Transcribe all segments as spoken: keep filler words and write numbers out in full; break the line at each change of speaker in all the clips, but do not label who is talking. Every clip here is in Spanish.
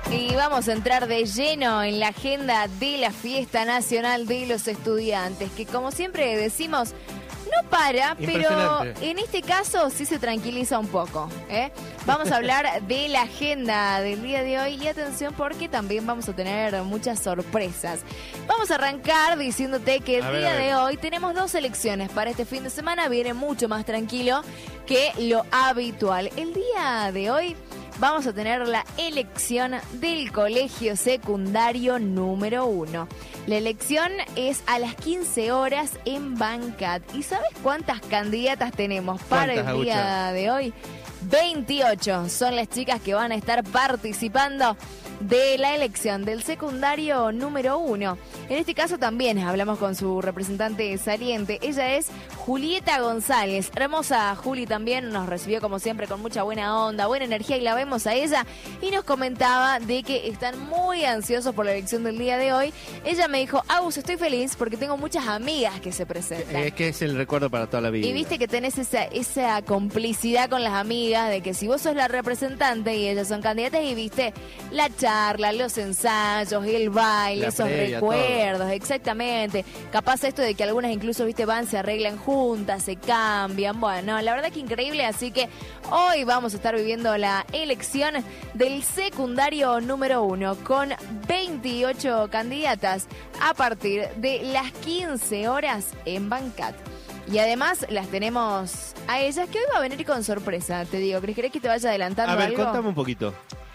Y vamos a entrar de lleno en la agenda de la Fiesta Nacional de los Estudiantes, que como siempre decimos, no para, pero en este caso sí se tranquiliza un poco, ¿eh? Vamos a hablar de la agenda del día de hoy y atención porque también vamos a tener muchas sorpresas. Vamos a arrancar diciéndote que el a día ver, de hoy tenemos dos elecciones para este fin de semana, viene mucho más tranquilo que lo habitual. El día de hoy vamos a tener la elección del colegio secundario número uno. La elección es a las quince horas en Bancat. ¿Y sabes cuántas candidatas tenemos para el día de hoy? veintiocho son las chicas que van a estar participando de la elección del secundario número uno. En este caso también hablamos con su representante saliente. Ella es Julieta González. Hermosa Juli también nos recibió como siempre con mucha buena onda, buena energía y la vemos a ella y nos comentaba de que están muy ansiosos por la elección del día de hoy. Ella me dijo, Agus, estoy feliz porque tengo muchas amigas que se presentan.
Es que es el recuerdo para toda la vida.
Y viste que tenés esa, esa complicidad con las amigas de que si vos sos la representante y ellas son candidatas y viste la charla, los ensayos, el baile, la esos previa, recuerdos, todo. Exactamente. Capaz esto de que algunas incluso, viste, van, se arreglan juntas, se cambian. Bueno, la verdad que increíble, así que hoy vamos a estar viviendo la elección del secundario número uno con veintiocho candidatas a partir de las quince horas en Bancat. Y además las tenemos a ellas, que hoy va a venir con sorpresa, te digo. ¿Crees que te vaya adelantando algo?
A ver, algo? Contame un poquito.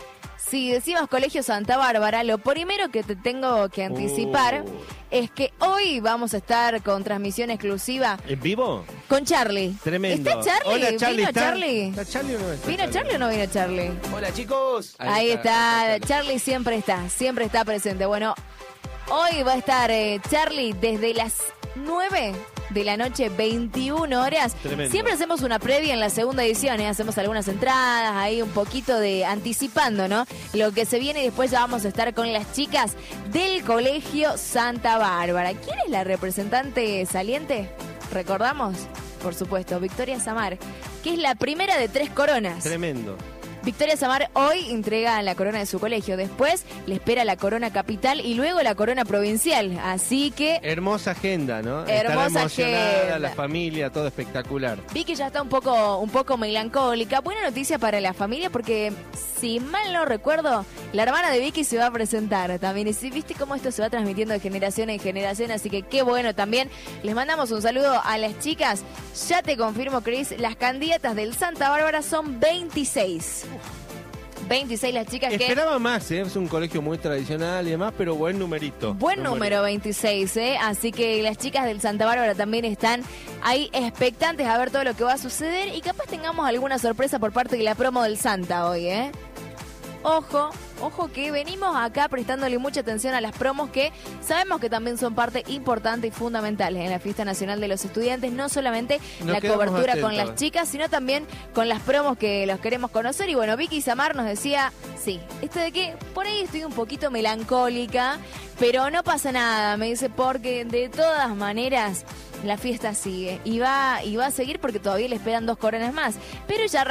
Si decimos Colegio Santa Bárbara, lo primero que te tengo que anticipar uh. es que hoy vamos a estar con transmisión exclusiva.
¿En vivo?
Con Charlie.
Tremendo.
¿Está Charlie?
Hola, Charlie.
¿Vino
¿Está,
Charlie?
¿Está Charlie o no está
¿Vino
Charlie?
Charlie o no vino Charlie?
Hola, chicos.
Ahí, Ahí está. está. Charlie siempre está, siempre está presente. Bueno, hoy va a estar eh, Charlie desde las nueve de la noche, veintiuna horas.
Tremendo.
Siempre hacemos una previa en la segunda edición, ¿eh? Hacemos algunas entradas, ahí un poquito de anticipando, ¿no? Lo que se viene y después ya vamos a estar con las chicas del Colegio Santa Bárbara. ¿Quién es la representante saliente? ¿Recordamos? Por supuesto, Victoria Samar, que es la primera de tres coronas.
Tremendo.
Victoria Samar hoy entrega la corona de su colegio, después le espera la corona capital y luego la corona provincial, así que...
Hermosa agenda, ¿no?
Hermosa agenda.
La familia, todo espectacular.
Vi que ya está un poco, un poco melancólica. Buena noticia para la familia porque, si mal no recuerdo, la hermana de Vicky se va a presentar también. Y si viste cómo esto se va transmitiendo de generación en generación, así que qué bueno también. Les mandamos un saludo a las chicas. Ya te confirmo, Cris, las candidatas del Santa Bárbara son veintiséis. veintiséis las chicas que...
Esperaba más, ¿eh? Es un colegio muy tradicional y demás, pero buen numerito.
Buen
numerito.
número veintiséis, ¿eh? Así que las chicas del Santa Bárbara también están ahí expectantes a ver todo lo que va a suceder y capaz tengamos alguna sorpresa por parte de la promo del Santa hoy, ¿eh? Ojo, ojo que venimos acá prestándole mucha atención a las promos que sabemos que también son parte importante y fundamental en la Fiesta Nacional de los Estudiantes, no solamente Nos la cobertura atentos. Con las chicas, sino también con las promos que los queremos conocer. Y bueno, Vicky Samar nos decía, sí, esto de que por ahí estoy un poquito melancólica, pero no pasa nada, me dice, porque de todas maneras la fiesta sigue y va, y va a seguir porque todavía le esperan dos coronas más, pero ya